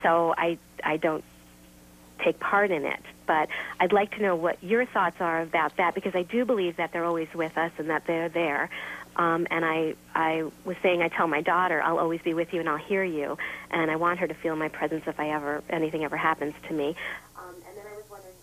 so I don't take part in it. But I'd like to know what your thoughts are about that, because I do believe that they're always with us and that they're there. And I was saying, I tell my daughter, I'll always be with you and I'll hear you. And I want her to feel my presence if anything ever happens to me. And then I was wondering...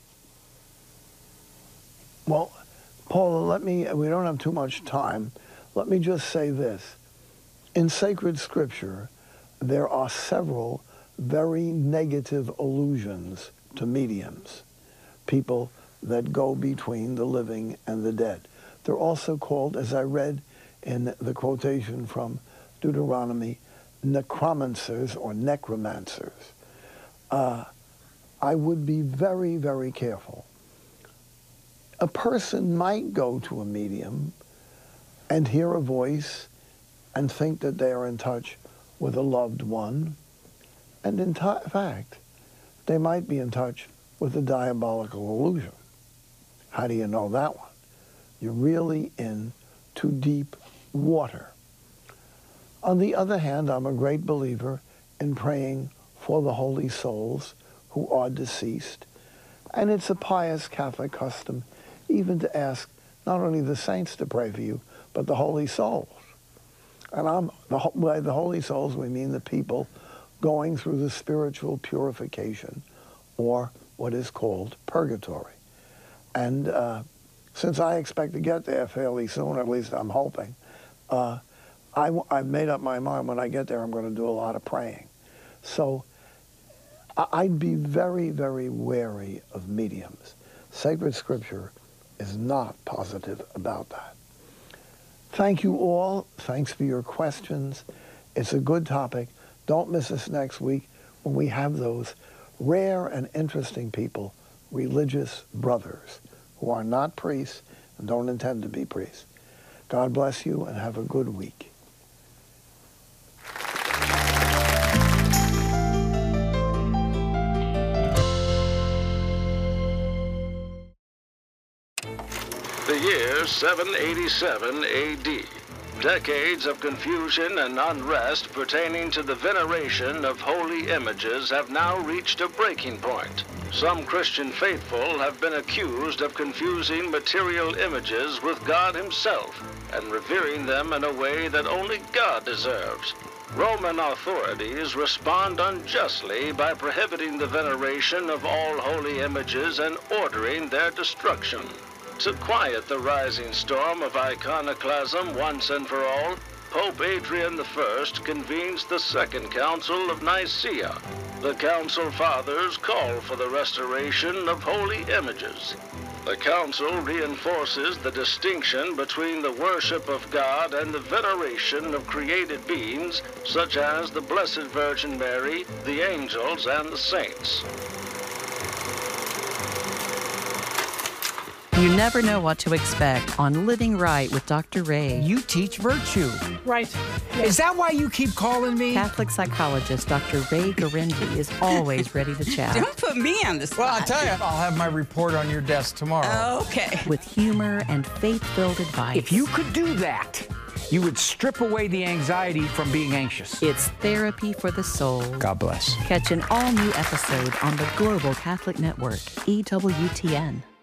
Well, Paula, we don't have too much time. Let me just say this. In sacred scripture, there are several very negative allusions to mediums, people that go between the living and the dead. They're also called, as I read in the quotation from Deuteronomy, necromancers or necromancers. I would be very, very careful. A person might go to a medium and hear a voice and think that they are in touch with a loved one, and in fact, they might be in touch with a diabolical illusion. How do you know that one? You're really in too deep water. On the other hand, I'm a great believer in praying for the holy souls who are deceased, and it's a pious Catholic custom even to ask not only the saints to pray for you, but the holy souls. And by the holy souls, we mean the people going through the spiritual purification, or what is called purgatory. And since I expect to get there fairly soon, at least I'm hoping, I've made up my mind when I get there I'm going to do a lot of praying. So I'd be very, very wary of mediums. Sacred scripture is not positive about that. Thank you all. Thanks for your questions. It's a good topic. Don't miss us next week when we have those rare and interesting people, religious brothers, who are not priests and don't intend to be priests. God bless you and have a good week. The year 787 A.D. Decades of confusion and unrest pertaining to the veneration of holy images have now reached a breaking point. Some Christian faithful have been accused of confusing material images with God Himself and revering them in a way that only God deserves. Roman authorities respond unjustly by prohibiting the veneration of all holy images and ordering their destruction. To quiet the rising storm of iconoclasm once and for all, Pope Adrian I convenes the Second Council of Nicaea. The Council Fathers call for the restoration of holy images. The Council reinforces the distinction between the worship of God and the veneration of created beings, such as the Blessed Virgin Mary, the angels, and the saints. You never know what to expect on Living Right with Dr. Ray. You teach virtue. Right. Is that why you keep calling me? Catholic psychologist Dr. Ray Garindi is always ready to chat. Don't put me on the spot. Well, I'll tell you, I'll have my report on your desk tomorrow. Okay. With humor and faith-filled advice. If you could do that, you would strip away the anxiety from being anxious. It's therapy for the soul. God bless. Catch an all-new episode on the Global Catholic Network, EWTN.